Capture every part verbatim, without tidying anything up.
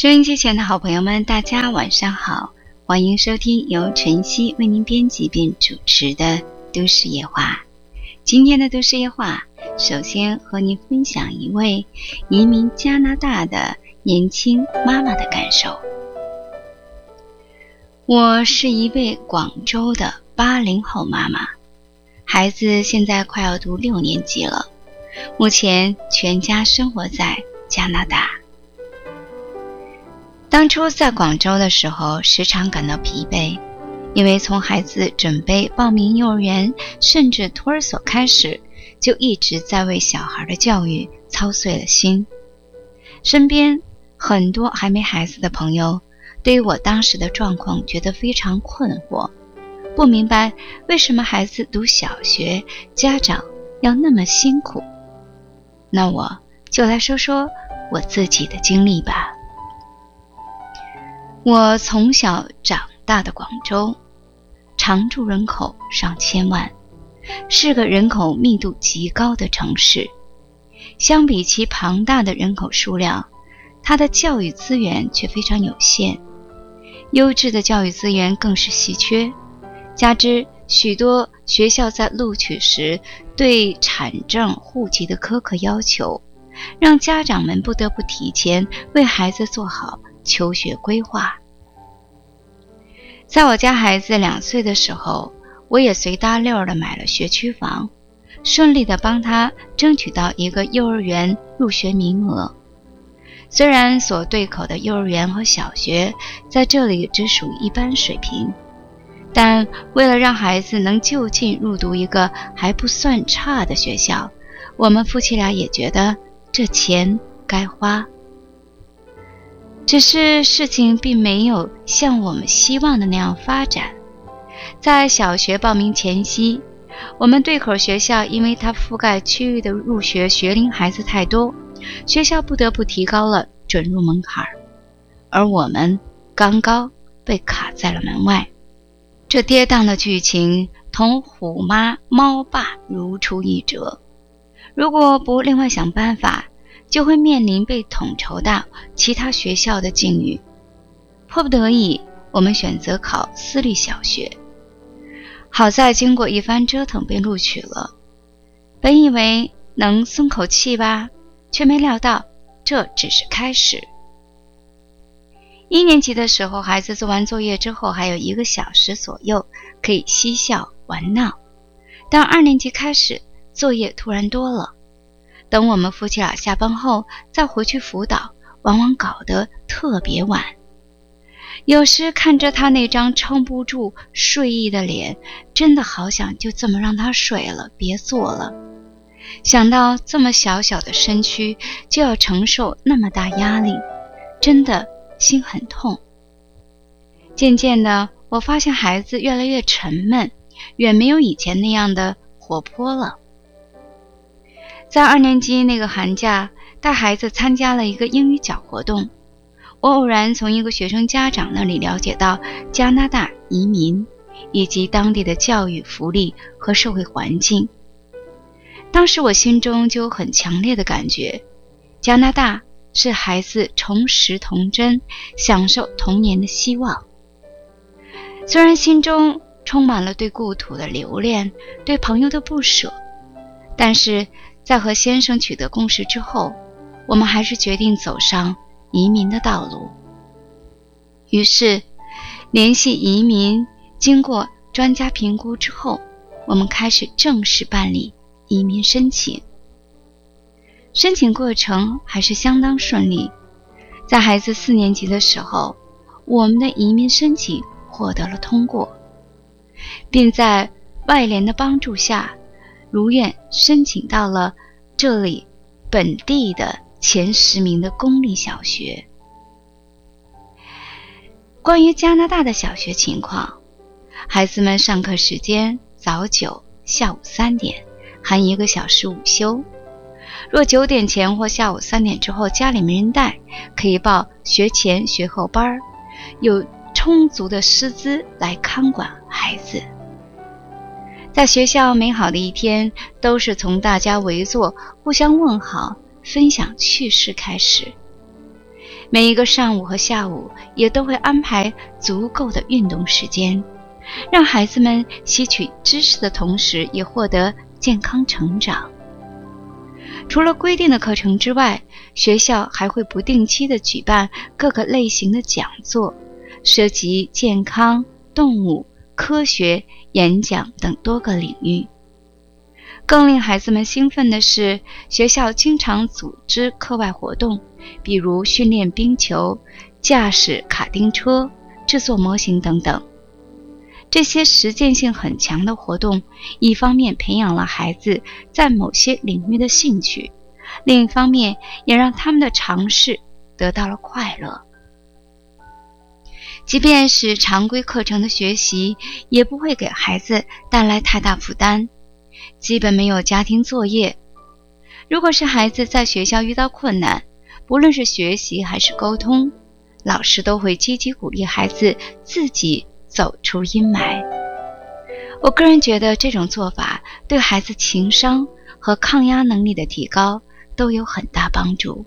收音机前的好朋友们，大家晚上好，欢迎收听由晨曦为您编辑并主持的都市夜话。今天的都市夜话，首先和您分享一位移民加拿大的年轻妈妈的感受。我是一位广州的八零后妈妈，孩子现在快要读六年级了，目前全家生活在加拿大。当初在广州的时候，时常感到疲惫，因为从孩子准备报名幼儿园甚至托儿所开始，就一直在为小孩的教育操碎了心。身边很多还没孩子的朋友对于我当时的状况觉得非常困惑，不明白为什么孩子读小学家长要那么辛苦。那我就来说说我自己的经历吧。我从小长大的广州，常住人口上千万，是个人口密度极高的城市。相比其庞大的人口数量，它的教育资源却非常有限，优质的教育资源更是稀缺，加之许多学校在录取时对产证户籍的苛刻要求，让家长们不得不提前为孩子做好求学规划。在我家孩子两岁的时候，我也随大溜的买了学区房，顺利的帮他争取到一个幼儿园入学名额。虽然所对口的幼儿园和小学在这里只属一般水平，但为了让孩子能就近入读一个还不算差的学校，我们夫妻俩也觉得这钱该花。只是事情并没有像我们希望的那样发展。在小学报名前夕，我们对口学校因为它覆盖区域的入学学龄孩子太多，学校不得不提高了准入门槛，而我们刚刚被卡在了门外。这跌宕的剧情同虎妈猫爸如出一辙，如果不另外想办法，就会面临被统筹到其他学校的境遇。迫不得已，我们选择考私立小学。好在经过一番折腾被录取了，本以为能松口气吧，却没料到这只是开始。一年级的时候，孩子做完作业之后还有一个小时左右可以嬉笑玩闹，但二年级开始作业突然多了，等我们夫妻俩下班后再回去辅导，往往搞得特别晚。有时看着他那张撑不住睡意的脸，真的好想就这么让他睡了，别做了。想到这么小小的身躯就要承受那么大压力，真的心很痛。渐渐的，我发现孩子越来越沉闷，远没有以前那样的活泼了。在二年级那个寒假，带孩子参加了一个英语角活动，我偶然从一个学生家长那里了解到加拿大移民以及当地的教育福利和社会环境。当时我心中就有很强烈的感觉，加拿大是孩子重拾童真、享受童年的希望。虽然心中充满了对故土的留恋，对朋友的不舍，但是在和先生取得共识之后，我们还是决定走上移民的道路。于是联系移民，经过专家评估之后，我们开始正式办理移民申请。申请过程还是相当顺利，在孩子四年级的时候，我们的移民申请获得了通过，并在外联的帮助下如愿申请到了这里本地的前十名的公立小学。关于加拿大的小学情况，孩子们上课时间早九下午三点，含一个小时午休。若九点前或下午三点之后家里没人带，可以报学前学后班，有充足的师资来看管孩子。在学校美好的一天都是从大家围坐互相问好分享趣事开始。 每一个上午和下午也都会安排足够的运动时间，让孩子们吸取知识的同时也获得健康成长。除了规定的课程之外，学校还会不定期地举办各个类型的讲座，涉及健康、动物、科学、演讲等多个领域。更令孩子们兴奋的是，学校经常组织课外活动，比如训练冰球、驾驶卡丁车、制作模型等等。这些实践性很强的活动，一方面培养了孩子在某些领域的兴趣，另一方面也让他们的尝试得到了快乐。即便是常规课程的学习，也不会给孩子带来太大负担，基本没有家庭作业。如果是孩子在学校遇到困难，不论是学习还是沟通，老师都会积极鼓励孩子自己走出阴霾。我个人觉得这种做法对孩子情商和抗压能力的提高都有很大帮助。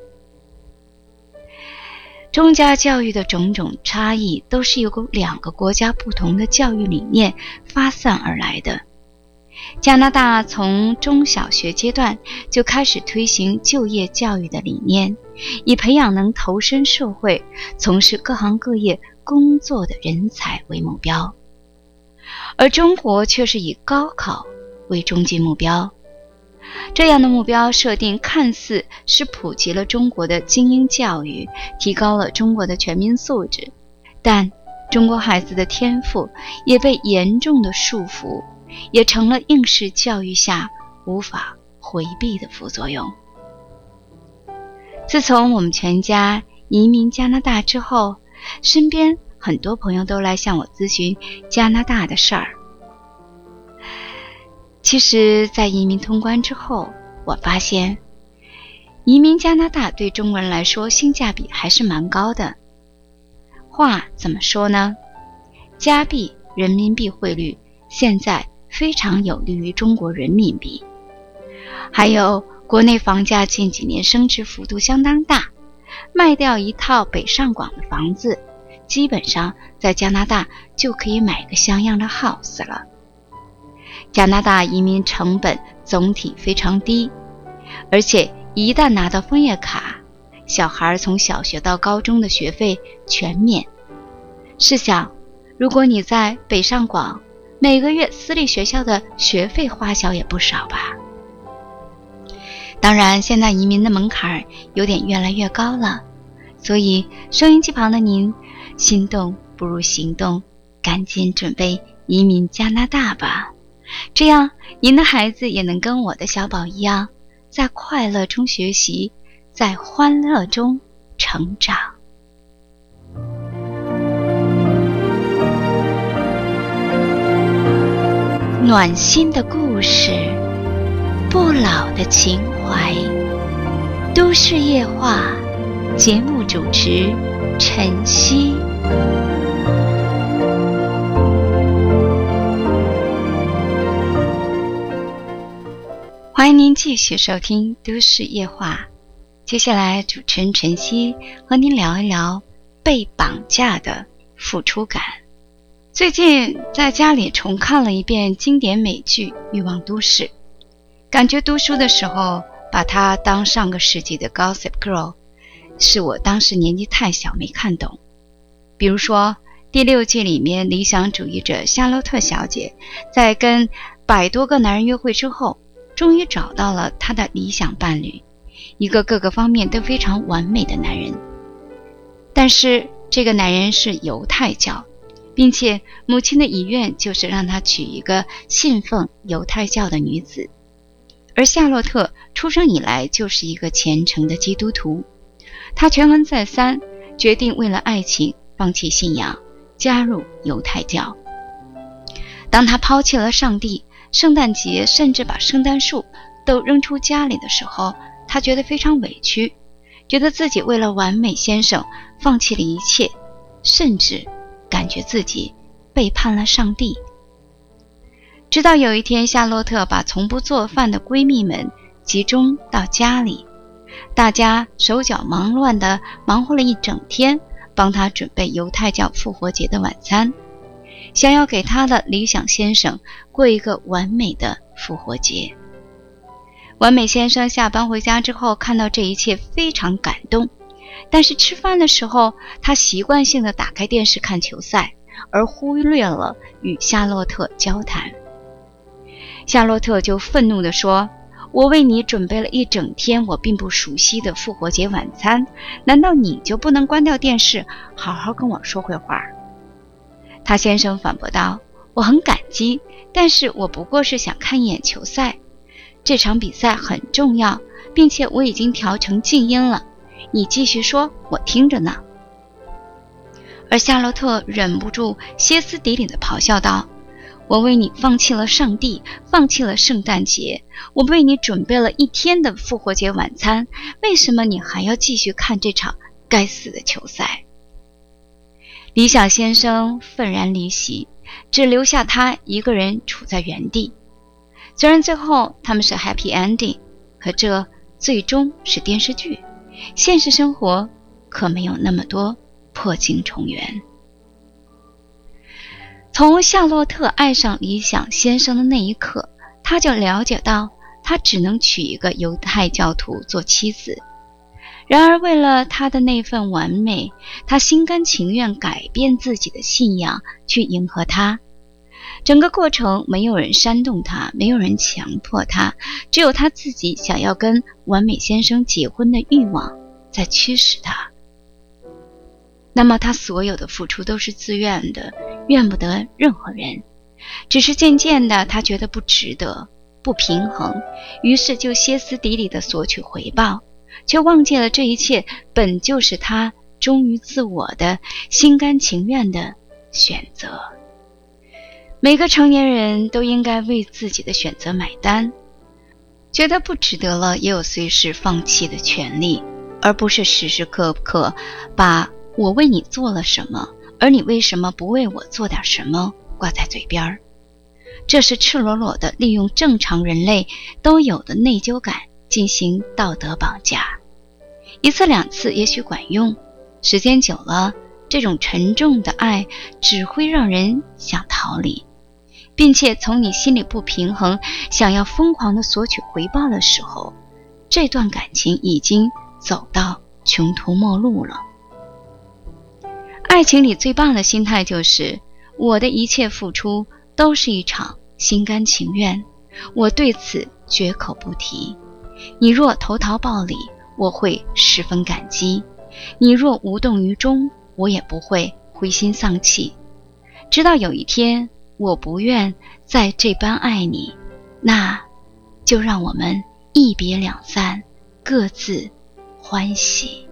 中加教育的种种差异都是由两个国家不同的教育理念发散而来的。加拿大从中小学阶段就开始推行就业教育的理念，以培养能投身社会、从事各行各业工作的人才为目标，而中国却是以高考为终极目标。这样的目标设定看似是普及了中国的精英教育，提高了中国的全民素质，但中国孩子的天赋也被严重的束缚，也成了应试教育下无法回避的副作用。自从我们全家移民加拿大之后，身边很多朋友都来向我咨询加拿大的事儿。其实在移民通关之后，我发现移民加拿大对中国人来说性价比还是蛮高的。话怎么说呢？加币人民币汇率现在非常有利于中国人民币，还有国内房价近几年升值幅度相当大，卖掉一套北上广的房子，基本上在加拿大就可以买个像样的 house 了。加拿大移民成本总体非常低，而且一旦拿到枫叶卡，小孩从小学到高中的学费全免。试想，如果你在北上广，每个月私立学校的学费花销也不少吧。当然现在移民的门槛有点越来越高了，所以收音机旁的您，心动不如行动，赶紧准备移民加拿大吧，这样您的孩子也能跟我的小宝一样，在快乐中学习，在欢乐中成长。暖心的故事，不老的情怀，都市夜话，节目主持晨曦。欢迎您继续收听都市夜话，接下来主持人晨曦和您聊一聊被绑架的付出感。最近在家里重看了一遍经典美剧《欲望都市》，感觉读书的时候把它当上个世纪的 Gossip Girl， 是我当时年纪太小没看懂。比如说第六季里面，理想主义者夏洛特小姐在跟百多个男人约会之后，终于找到了她的理想伴侣，一个各个方面都非常完美的男人。但是这个男人是犹太教，并且母亲的遗愿就是让他娶一个信奉犹太教的女子，而夏洛特出生以来就是一个虔诚的基督徒。他权衡再三，决定为了爱情放弃信仰，加入犹太教。当他抛弃了上帝，圣诞节甚至把圣诞树都扔出家里的时候，他觉得非常委屈，觉得自己为了完美先生放弃了一切，甚至感觉自己背叛了上帝。直到有一天，夏洛特把从不做饭的闺蜜们集中到家里， 大家手脚忙乱地忙活了一整天，帮他准备犹太教复活节的晚餐，想要给他的理想先生过一个完美的复活节。完美先生下班回家之后，看到这一切非常感动，但是吃饭的时候，他习惯性地打开电视看球赛，而忽略了与夏洛特交谈。夏洛特就愤怒地说，我为你准备了一整天我并不熟悉的复活节晚餐，难道你就不能关掉电视，好好跟我说会话？他先生反驳道，我很感激，但是我不过是想看一眼球赛，这场比赛很重要，并且我已经调成静音了，你继续说，我听着呢。而夏洛特忍不住歇斯底里地咆哮道，我为你放弃了上帝，放弃了圣诞节，我为你准备了一天的复活节晚餐，为什么你还要继续看这场该死的球赛？理想先生愤然离席，只留下他一个人处在原地。虽然最后他们是 happy ending， 可这最终是电视剧，现实生活可没有那么多破镜重圆。从夏洛特爱上理想先生的那一刻，他就了解到他只能娶一个犹太教徒做妻子。然而为了他的那份完美，他心甘情愿改变自己的信仰去迎合他。整个过程没有人煽动他，没有人强迫他，只有他自己想要跟完美先生结婚的欲望在驱使他。那么他所有的付出都是自愿的，怨不得任何人。只是渐渐的他觉得不值得，不平衡，于是就歇斯底里地索取回报，却忘记了这一切本就是他忠于自我的心甘情愿的选择。每个成年人都应该为自己的选择买单，觉得不值得了也有随时放弃的权利，而不是时时刻刻把我为你做了什么，而你为什么不为我做点什么挂在嘴边。这是赤裸裸的利用正常人类都有的内疚感进行道德绑架。一次两次也许管用，时间久了，这种沉重的爱只会让人想逃离，并且从你心里不平衡，想要疯狂地索取回报的时候，这段感情已经走到穷途末路了。爱情里最棒的心态就是，我的一切付出都是一场心甘情愿，我对此绝口不提。你若投桃报李，我会十分感激；你若无动于衷，我也不会灰心丧气。直到有一天，我不愿再这般爱你，那就让我们一别两散，各自欢喜。